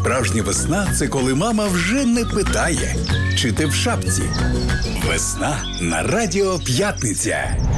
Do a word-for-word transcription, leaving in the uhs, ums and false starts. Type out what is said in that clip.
Справжня весна – це коли мама вже не питає, чи ти в шапці. Весна на Радіо П'ятниця.